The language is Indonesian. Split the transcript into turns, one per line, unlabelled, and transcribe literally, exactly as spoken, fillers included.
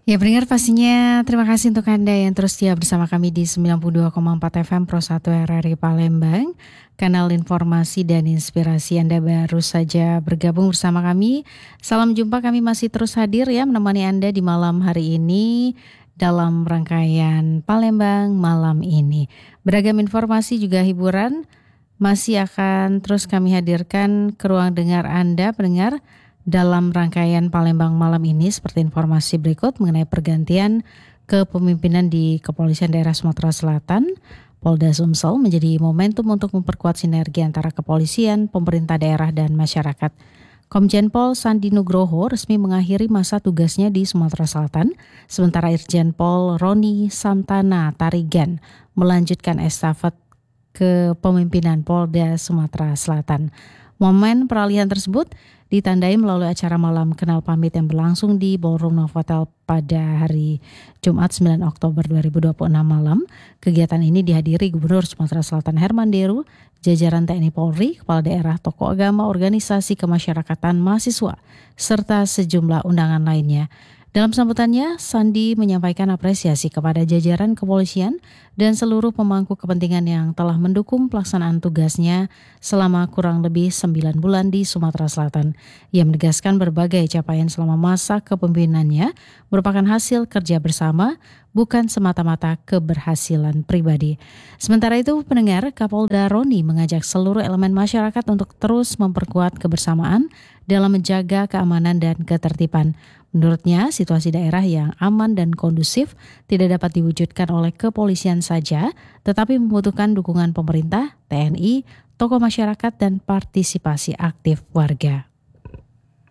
Ya pendengar pastinya terima kasih untuk Anda yang terus setia bersama kami di sembilan puluh dua koma empat F M Pro satu R R I Palembang. Kanal informasi dan inspirasi. Anda baru saja bergabung bersama kami. Salam jumpa, kami masih terus hadir ya menemani Anda di malam hari ini dalam rangkaian Palembang malam ini. Beragam informasi juga hiburan masih akan terus kami hadirkan ke ruang dengar Anda pendengar dalam rangkaian Palembang malam ini, seperti informasi berikut mengenai pergantian kepemimpinan di Kepolisian Daerah Sumatera Selatan. Polda Sumsel menjadi momentum untuk memperkuat sinergi antara kepolisian, pemerintah daerah dan masyarakat. Komjen Pol Sandi Nugroho resmi mengakhiri masa tugasnya di Sumatera Selatan, sementara Irjen Pol Roni Samtana Tarigan melanjutkan estafet kepemimpinan Polda Sumatera Selatan. Momen peralihan tersebut ditandai melalui acara malam kenal pamit yang berlangsung di Ballroom Novotel pada hari Jumat sembilan Oktober dua ribu dua puluh enam malam. Kegiatan ini dihadiri Gubernur Sumatera Selatan Herman Deru, jajaran T N I Polri, kepala daerah, tokoh agama, organisasi kemasyarakatan, mahasiswa, serta sejumlah undangan lainnya. Dalam sambutannya, Sandi menyampaikan apresiasi kepada jajaran kepolisian dan seluruh pemangku kepentingan yang telah mendukung pelaksanaan tugasnya selama kurang lebih sembilan bulan di Sumatera Selatan. Ia menegaskan berbagai capaian selama masa kepemimpinannya merupakan hasil kerja bersama, bukan semata-mata keberhasilan pribadi. Sementara itu, pendengar, Kapolda Roni mengajak seluruh elemen masyarakat untuk terus memperkuat kebersamaan dalam menjaga keamanan dan ketertiban. Menurutnya, situasi daerah yang aman dan kondusif tidak dapat diwujudkan oleh kepolisian saja, tetapi membutuhkan dukungan pemerintah, T N I, tokoh masyarakat, dan partisipasi aktif warga.